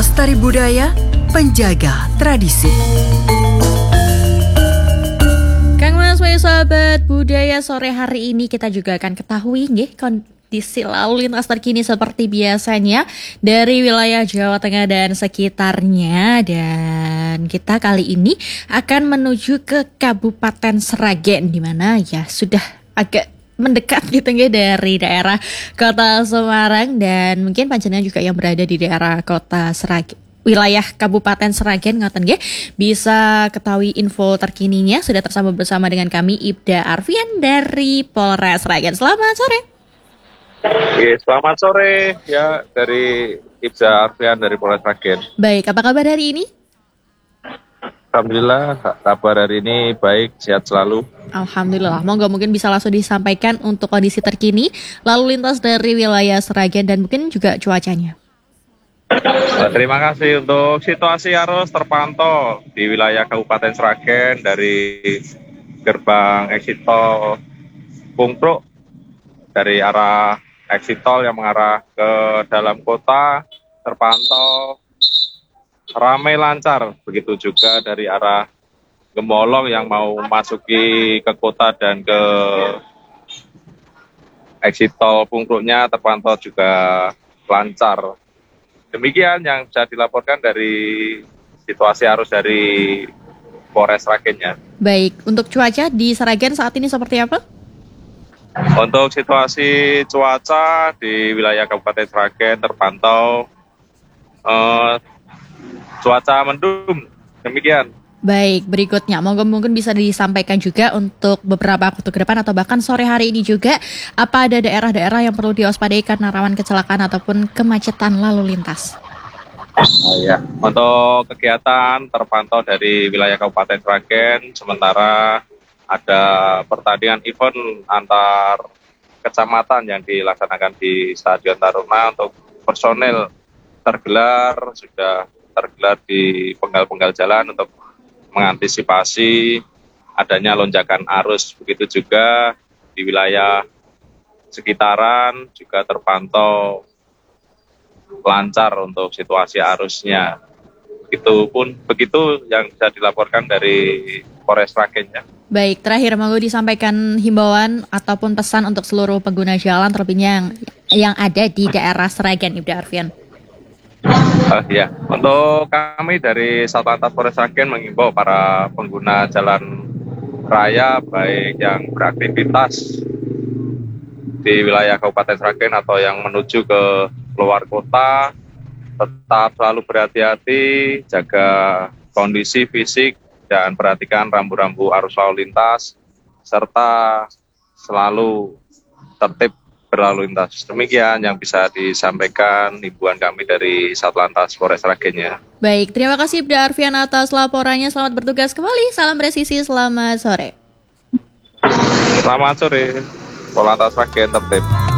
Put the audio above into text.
pelestari budaya, penjaga tradisi. Kang Mas, sahabat budaya, sore hari ini kita juga akan ketahui kondisi lalu lintas terkini seperti biasanya dari wilayah Jawa Tengah dan sekitarnya. Dan kita kali ini akan menuju ke Kabupaten Sragen, di mana ya sudah agak mendekat gitu dari daerah Kota Semarang, dan mungkin panjenengan juga yang berada di daerah Kota Sragen, wilayah Kabupaten Sragen ngoten nggih, bisa ketahui info terkininya. Sudah tersambung bersama dengan kami Ibda Arfian dari Polres Sragen. Selamat sore. Selamat sore ya, dari Ibda Arfian dari Polres Sragen. Baik, apa kabar hari ini? Alhamdulillah, kabar hari ini baik, sehat selalu. Alhamdulillah, monggo mungkin bisa langsung disampaikan untuk kondisi terkini lalu lintas dari wilayah Sragen dan mungkin juga cuacanya. Terima kasih. Untuk situasi arus terpantau di wilayah Kabupaten Sragen dari gerbang exit tol Pungtruk dari arah exit tol yang mengarah ke dalam kota terpantau ramai lancar. Begitu juga dari arah Gemolong yang mau masuki ke kota dan ke exit tol Pungtruknya terpantau juga lancar. Demikian yang bisa dilaporkan dari situasi arus dari Polres Sragennya. Baik, untuk cuaca di Sragen saat ini seperti apa? Untuk situasi cuaca di wilayah Kabupaten Sragen terpantau cuaca mendung. Demikian. Baik, berikutnya mungkin bisa disampaikan juga untuk beberapa waktu ke depan atau bahkan sore hari ini juga, apa ada daerah-daerah yang perlu diwaspadai karena rawan kecelakaan ataupun kemacetan lalu lintas? Ya, untuk kegiatan terpantau dari wilayah Kabupaten Sragen, sementara ada pertandingan event antar kecamatan yang dilaksanakan di Stadion Taruna. Untuk personel sudah tergelar di penggal-penggal jalan untuk mengantisipasi adanya lonjakan arus. Begitu juga di wilayah sekitaran juga terpantau lancar untuk situasi arusnya. Begitu yang bisa dilaporkan dari Polres Sragen ya. Baik, terakhir mau disampaikan himbauan ataupun pesan untuk seluruh pengguna jalan terlebihnya yang ada di daerah Sragen, Ibda Arfian. Ya, untuk kami dari Satlantas Polres Sragen mengimbau para pengguna jalan raya baik yang beraktivitas di wilayah Kabupaten Sragen atau yang menuju ke luar kota, tetap selalu berhati-hati, jaga kondisi fisik dan perhatikan rambu-rambu arus lalu lintas serta selalu tertib berlalu lintas. Demikian yang bisa disampaikan himbauan kami dari Satlantas Polres Sragen ya. Baik, terima kasih Ibda Arfian atas laporannya. Selamat bertugas kembali. Salam presisi, selamat sore. Selamat sore. Satlantas Sragen tertib.